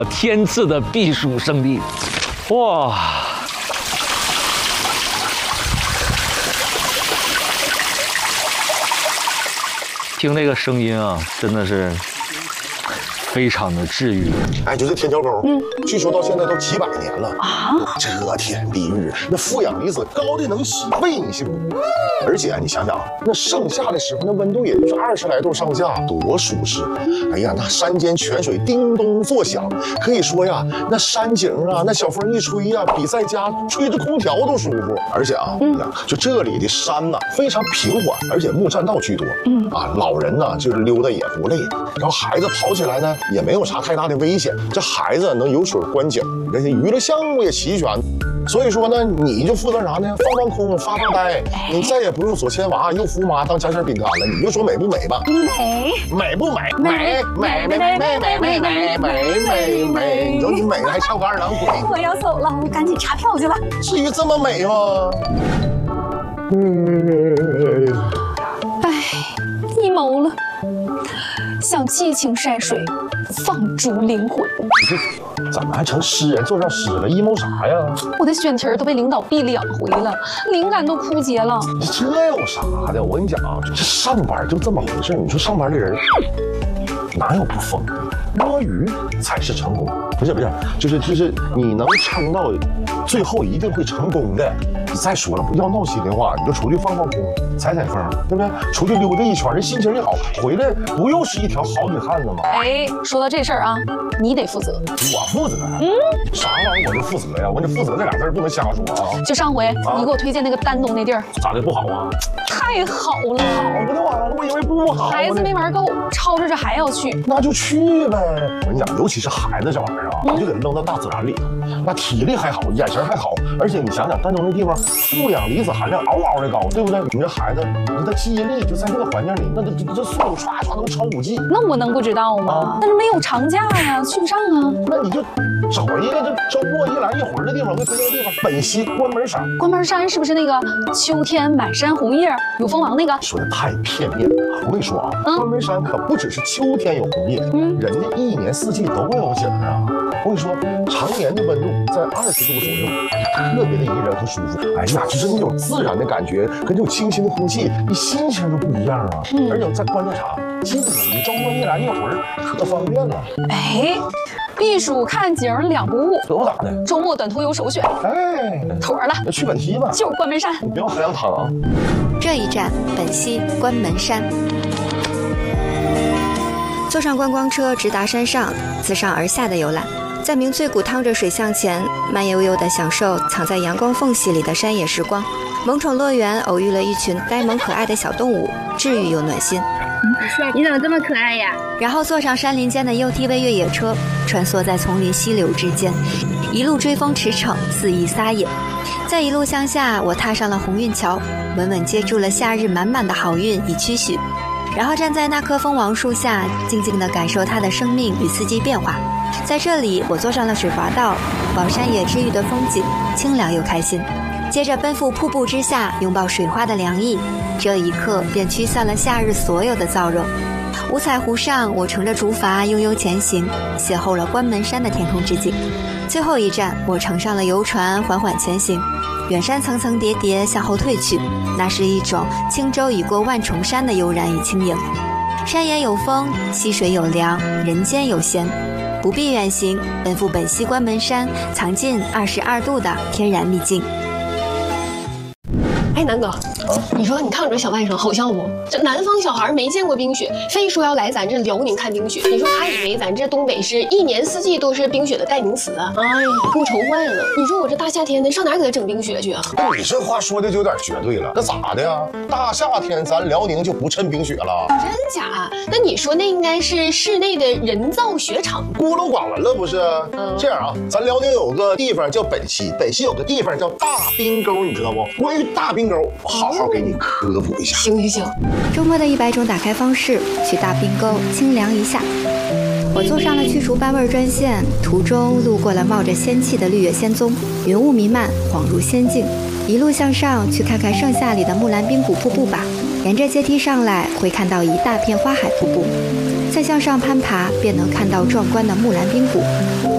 天赐的避暑胜地。哇！听这个声音啊，真的是非常的治愈。 哎，就这天桥沟，据说到现在都几百年了啊！遮天蔽日，那负氧离子高的能洗胃，你信不？而且你想想，那盛夏的时候，那温度也就是20来度上下，多舒适！哎呀，那山间泉水叮咚作响，可以说呀，那山景啊，那小风一吹呀，比在家吹着空调都舒服。而且啊，就这里的山呐，非常平缓，而且木栈道居多。老人呢就是溜达也不累，然后孩子跑起来呢也没有啥太大的危险。这孩子能有水观景，这些娱乐项目也齐全。所以说呢，你就负责啥呢？放空，发发呆。你再也不用左牵娃右扶妈当夹心饼干了。你就说美不美吧？美不美？美。你说你美的还翘个二郎腿。 我要走了，我赶紧查票去了。 至于这么美吗？ 一谋了，想激情山水，放逐灵魂。 你这怎么还成诗人做上诗了？阴谋啥呀？ 我的选题都被领导毙2回了，灵感都枯竭了。 这有啥的？我跟你讲啊，这上班就这么回事。你说上班的人哪有不疯的？摸鱼才是成功。不是，就是你能撑到最后一定会成功的。再说了，要闹心的话，你就出去放放空，采采风，对不对？出去溜达一圈，这心情一好，回来不又是一条好女汉子吗？ 哎，说到这事儿啊，你得负责。 我负责？啥玩意儿我就负责呀？我这负责这俩字不能瞎说啊。 就上回你给我推荐那个丹东那地儿， 咋的不好啊？ 太好了， 好不就完了？我以为不好。 孩子没玩够，吵着这还要去， 那就去呗。我跟你讲，尤其是孩子这玩意儿啊，你就给他扔到大自然里头，那体力还好，眼神还好，而且你想想，丹东那地方负氧离子含量嗷嗷的高，对不对？你这孩子，你的记忆力就在这个环境里，那这速度唰唰能超5G。 那我能不知道吗？但是没有长假呀，去不上啊。 那你就找一个这周末一来一回的地方，我给推荐个地方，本溪关门山。关门山是不是那个秋天满山红叶有蜂王那个？ 说的太片面了。我跟你说啊，关门山可不只是秋天有红叶，人家1年4季都有景啊。我跟你说，常年的温度在20度左右，特别的宜人和舒服。哎呀，就是那种自然的感觉，跟这种清新的空气，你心情都不一样啊。而且再关键啥，近你周末一来一回可方便了。 哎，避暑看景2不误， 可不咋的。 周末短途游首选。 哎， 妥了， 那去本溪吧， 就是关门山。 你不要喝羊汤啊。 这一站本溪关门山。坐上观光车直达山上，自上而下的游览，在明翠谷趟着水向前，慢悠悠地享受藏在阳光缝隙里的山野时光。萌宠乐园偶遇了一群呆萌可爱的小动物，治愈又暖心。 你怎么这么可爱呀？ 然后坐上山林间的 UTV 越野车，穿梭在丛林溪流之间，一路追风驰骋，肆意撒野。在一路向下，我踏上了鸿运桥，稳稳接住了夏日满满的好运与期许。然后站在那棵蜂王树下，静静地感受它的生命与四季变化。在这里，我坐上了水滑道，望山野之余的风景，清凉又开心。接着奔赴瀑布之下，拥抱水花的凉意，这一刻便驱散了夏日所有的燥热。五彩湖上，我乘着竹筏悠悠前行，邂逅了关门山的天空之境。最后一站，我乘上了游船，缓缓前行。远山层层叠叠向后退去，那是一种轻舟已过万重山的悠然与轻盈。山野有风，溪水有凉，人间有闲。不必远行，奔赴本溪关门山，藏进22度的天然秘境。 哎，南哥，你说你看我这小外甥好笑不？这南方小孩没见过冰雪，非说要来咱这辽宁看冰雪。你说他以为咱这东北是1年4季都是冰雪的代名词啊？哎呀，给我愁坏了。你说我这大夏天的上哪给他整冰雪去啊？ 你这话说的就有点绝对了，那咋的呀？大夏天咱辽宁就不趁冰雪了？ 真假？那你说那应该是室内的人造雪场， 孤陋寡闻了不是？这样啊，咱辽宁有个地方叫本溪，本溪有个地方叫大冰沟，你知道不？关于大冰沟，我好好给你科普一下。 行。 周末的100种打开方式，去大冰沟清凉一下。我坐上了去除斑味专线，途中路过了冒着仙气的绿野仙踪，云雾弥漫，恍如仙境。一路向上，去看看盛夏里的木兰冰谷瀑布吧。 沿着阶梯上来，会看到一大片花海瀑布，再向上攀爬，便能看到壮观的木兰冰谷。